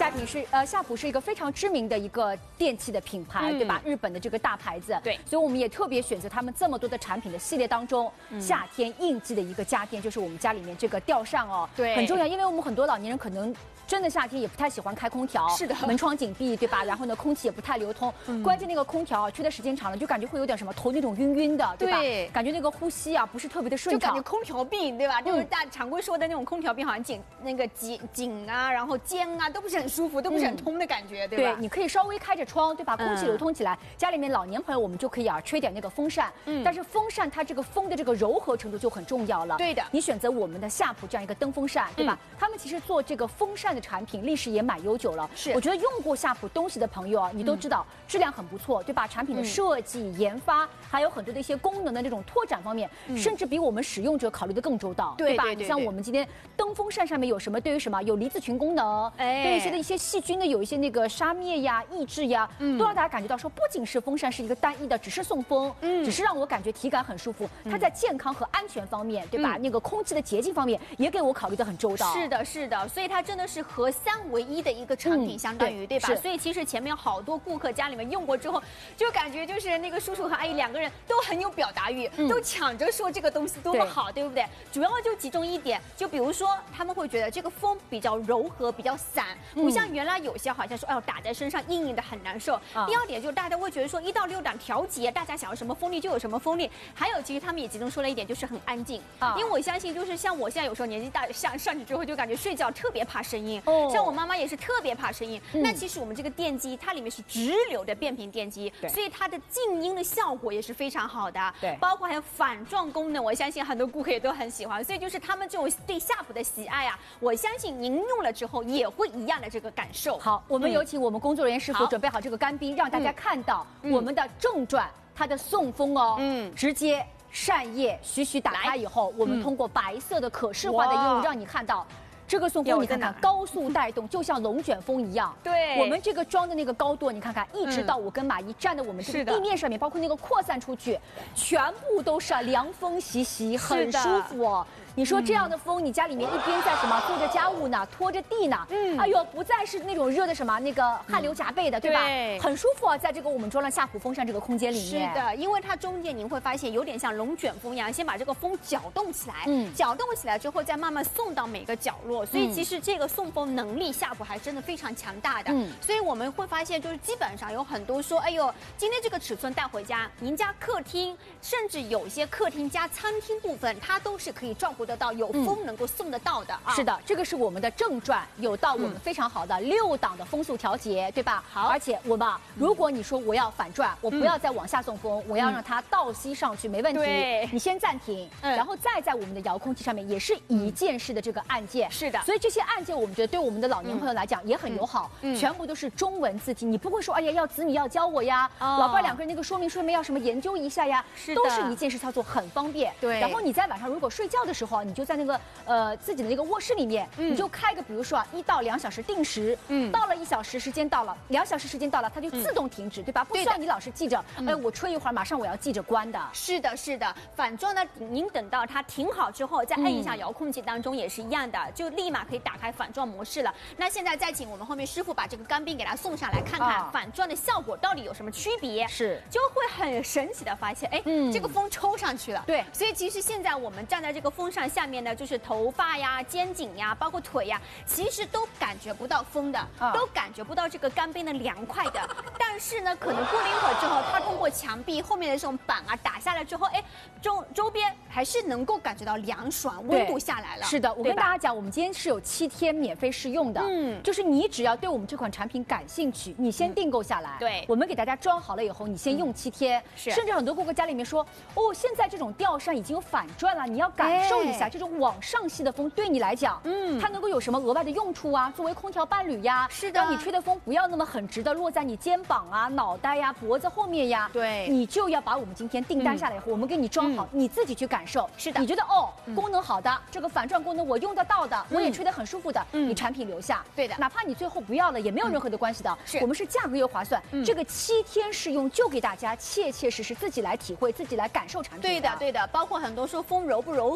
夏普是一个非常知名的一个电器的品牌，对吧？日本的这个大牌子， 对， 所以我们也特别选择他们这么多的产品的系列当中，夏天应季的一个家电就是我们家里面这个吊扇哦， 对， 很重要，因为我们很多老年人可能真的夏天也不太喜欢开空调， 是的， 门窗紧闭，对吧？然后呢，空气也不太流通，关键那个空调吹的时间长了，就感觉会有点什么头那种晕晕的，对吧？对，感觉那个呼吸啊不是特别的顺畅， 就感觉空调病，对吧？就是常规说的那种空调病，好像颈啊，然后肩啊都不是很舒服，都不是很通的感觉，对吧？ 对，你可以稍微开着窗，对吧？空气流通起来，家里面老年朋友我们就可以吹点那个风扇，但是风扇它这个风的这个柔和程度就很重要了。 对的， 你选择我们的夏普这样一个灯风扇，对吧？他们其实做这个风扇的产品历史也蛮悠久了。 是， 我觉得用过夏普东西的朋友啊，你都知道质量很不错，对吧？产品的设计、研发，还有很多的一些功能的这种拓展方面，甚至比我们使用者考虑的更周到，对吧？你像我们今天灯风扇上面有什么？对于什么有离子群功能，对一些的一些细菌呢，有一些那个杀灭呀、抑制呀，都让大家感觉到说，不仅是风扇是一个单一的，只是送风，只是让我感觉体感很舒服，它在健康和安全方面，对吧？那个空气的洁净方面也给我考虑的很周到。 是的，是的，所以它真的是合三为一的一个产品，相当于对吧？所以其实前面好多顾客家里面用过之后，就感觉就是那个叔叔和阿姨两个人都很有表达欲，都抢着说这个东西多么好，对不对？主要就集中一点，就比如说他们会觉得这个风比较柔和，比较散，不像原来有些好像说，哎呦打在身上硬硬的很难受。第二点就是大家会觉得说1到6档调节，大家想要什么风力就有什么风力。还有其实他们也集中说了一点，就是很安静，因为我相信就是像我现在有时候年纪大上去之后，就感觉睡觉特别怕声音，像我妈妈也是特别怕声音。那其实我们这个电机它里面是直流的变频电机，所以它的静音的效果也是非常好的， 对， 包括还有反撞功能，我相信很多顾客也都很喜欢。所以就是他们这种对夏普的喜爱啊，我相信您用了之后也会一样的这个感受。 好，我们有请我们工作人员师傅准备好这个干冰，让大家看到我们的正转它的送风哦，直接扇叶徐徐打开以后，我们通过白色的可视化的烟雾让你看到。这个送风，你看看高速带动，就像龙卷风一样。 对， 我们这个装的那个高度，你看看，一直到我跟马姨站的我们这个地面上面，包括那个扩散出去，全部都是凉风习习，很舒服哦。你说这样的风，你家里面一边在什么做着家务呢，拖着地呢，哎呦，不再是那种热的什么那个汗流浃背的，对吧？很舒服啊，在这个我们装了夏普风扇这个空间里面。 是的，因为它中间您会发现有点像龙卷风一样，先把这个风搅动起来，搅动起来之后再慢慢送到每个角落，所以其实这个送风能力夏普还真的非常强大的。所以我们会发现，就是基本上有很多说，哎呦，今天这个尺寸带回家，您家客厅，甚至有些客厅加餐厅部分，它都是可以照顾得到，有风能够送得到的啊。 是的，这个是我们的正转，有到我们非常好的6档的风速调节，对吧？好，而且我们如果你说我要反转，我不要再往下送风，我要让它倒吸上去，没问题。对，你先暂停，然后再在我们的遥控器上面也是一键式的这个按键。 是的， 所以这些按键我们觉得对我们的老年朋友来讲也很友好，全部都是中文字体，你不会说哎呀要子女要教我呀，老爸2个人那个说明书里面要什么研究一下呀，都是一键式操作，很方便。对，然后你在晚上如果睡觉的时候，你就在那个自己的那个卧室里面，你就开个比如说1到2小时定时，到了1小时时间到了，2小时时间到了，它就自动停止，对吧？不需要你老是记着，哎，我吹一会儿，马上我要记着关的。 是的，是的。反正呢，您等到它停好之后，再按一下遥控器当中也是一样的，就立马可以打开反转模式了。那现在再请我们后面师傅把这个干冰给它送上来，看看反转的效果到底有什么区别。 是， 就会很神奇的发现，哎，这个风抽上去了。对，所以其实现在我们站在这个风扇下面呢，就是头发呀、肩颈呀，包括腿呀，其实都感觉不到风的，都感觉不到这个干冰的凉快的。但是呢，可能过了一会儿之后，它通过墙壁后面的这种板啊打下来之后，哎，周边还是能够感觉到凉爽，温度下来了。 是的，我跟大家讲，我们今天是有7天免费试用的，就是你只要对我们这款产品感兴趣，你先订购下来，对，我们给大家装好了以后，你先用7天，甚至很多顾客家里面说，哦，现在这种吊扇已经有反转了，你要感受一下这种往上吸的风对你来讲，它能够有什么额外的用处啊？作为空调伴侣呀，是的，让你吹的风不要那么很直的落在你肩膀啊、脑袋呀、脖子后面呀，对，你就要把我们今天订单下来以后，我们给你装好，你自己去感受。是的，你觉得哦，功能好的，这个反转功能我用得到的，我也吹得很舒服的，你产品留下。对的，哪怕你最后不要了，也没有任何的关系的。我们是价格又划算，这个7天试用就给大家切切实实自己来体会、自己来感受产品。 对的，对的，包括很多说风柔不柔和，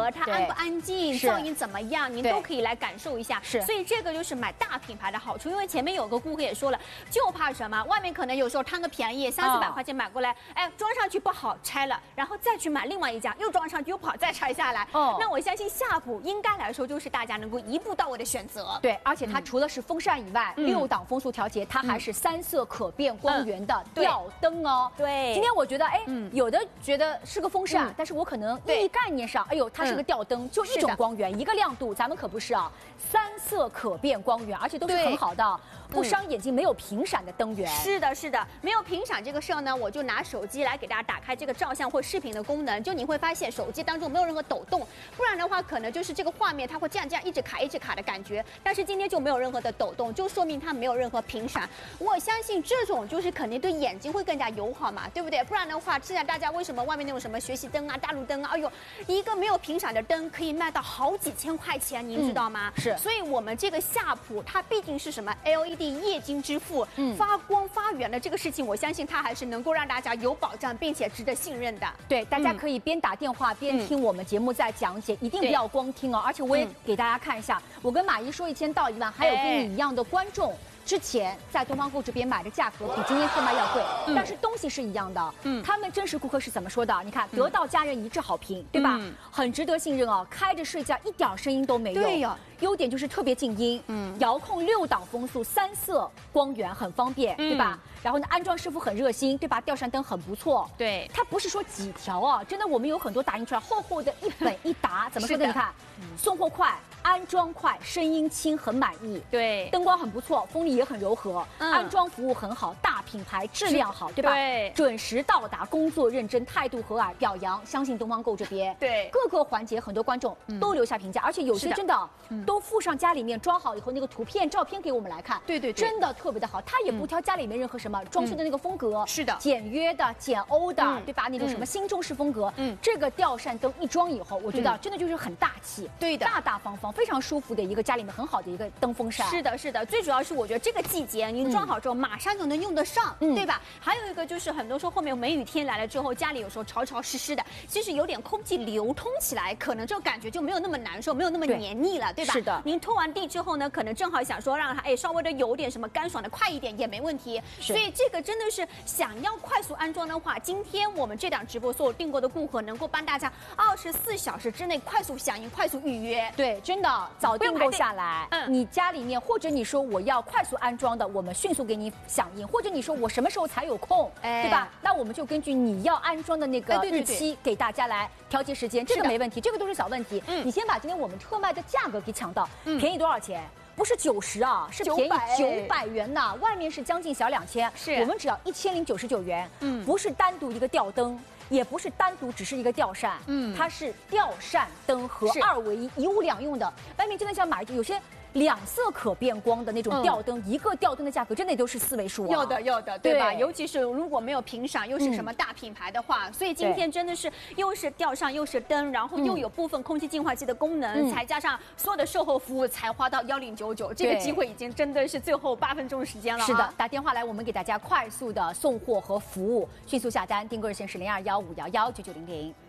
格，它安不安静，噪音怎么样，您都可以来感受一下。 是， 所以这个就是买大品牌的好处。因为前面有个顾客也说了，就怕什么，外面可能有时候贪个便宜，300-400块钱买过来，哎，装上去不好拆了，然后再去买另外一家，又装上去又不好再拆下来。那我相信夏普应该来说就是大家能够一步到位的选择。 对，而且它除了是风扇以外，6档风速调节，它还是3色可变光源的吊灯哦。 对， 今天我觉得，哎，有的觉得是个风扇，但是我可能意义概念上，哎呦，它是个吊灯，就一种光源，一个亮度，咱们可不是啊，3色可变光源，而且都是很好的，不伤眼睛，没有频闪的灯源。 是的，是的，没有频闪这个事儿呢，我就拿手机来给大家打开这个照相或视频的功能，就你会发现手机当中没有任何抖动，不然的话可能就是这个画面它会这样一直卡的感觉，但是今天就没有任何的抖动，就说明它没有任何频闪。我相信这种就是肯定对眼睛会更加友好嘛，对不对？不然的话，现在大家为什么外面那种什么学习灯啊、大路灯啊，哎呦，一个没有频闪的灯可以卖到好几千块钱，您知道吗？ 是， 所以我们这个夏普它毕竟是什么 LED 液晶之父，发光发源的这个事情，我相信它还是能够让大家有保障，并且值得信任的。 对，大家可以边打电话边听我们节目在讲解，一定不要光听哦。而且我也给大家看一下，我跟马姨说1000到1万，还有跟你一样的观众。之前在东方购这边买的价格比今天特卖要贵，但是东西是一样的。他们真实顾客是怎么说的？你看，得到家人一致好评，对吧？很值得信任哦。开着睡觉一点声音都没有。 对呀。 优点就是特别静音，遥控6档风速，3色光源很方便，对吧？然后呢，安装师傅很热心，对吧？吊扇灯很不错， 对， 它不是说几条啊，真的我们有很多打印出来，厚厚的一本一沓，怎么说的？你看，送货快，安装快，声音轻，很满意。 对， 灯光很不错，风力也很柔和，安装服务很好，大品牌质量好，对吧？ 对， 准时到达，工作认真，态度和蔼，表扬，相信东方购这边。 对， 各个环节很多观众都留下评价，而且有些真的都附上家里面装好以后那个图片、照片给我们来看。 对， 真的特别的好，它也不挑家里面任何什么装修的那个风格， 是的， 简约的、简欧的，对吧？那种什么新中式风格，这个吊扇灯一装以后，我觉得真的就是很大气， 对的， 大大方方，非常舒服的一个家里面很好的一个灯风扇。 是的，是的，最主要是我觉得这个季节您装好之后马上就能用得上，对吧？还有一个就是很多时候后面梅雨天来了之后，家里有时候潮潮湿湿的，其实有点空气流通起来，可能这个感觉就没有那么难受，没有那么黏腻了，对吧？ 是的。 您拖完地之后呢，可能正好想说让它稍微的有点什么干爽的快一点也没问题。所以这个真的是想要快速安装的话，今天我们这档直播所有订购的顾客能够帮大家24小时之内快速响应、快速预约。 对，真的早订购下来，你家里面或者你说我要快速安装的，我们迅速给你响应；或者你说我什么时候才有空，对吧？那我们就根据你要安装的那个日期给大家来调节时间，这个没问题，这个都是小问题。你先把今天我们特卖的价格给抢到，便宜多少钱？不是90啊，是便宜900元呐，外面是将近小2000，我们只要1099元。不是单独一个吊灯，也不是单独只是一个吊扇，它是吊扇灯和2为1，1物2用的。外面真的像买有些2色可变光的那种吊灯，一个吊灯的价格真的都是4位数啊！ 要的，对吧？尤其是如果没有频闪，又是什么大品牌的话，所以今天真的是又是吊扇又是灯，然后又有部分空气净化器的功能，才加上所有的售后服务，才花到1099，这个机会已经真的是最后8分钟的时间了。 是的，打电话来，我们给大家快速的送货和服务，迅速下单，订购热线是0215119900。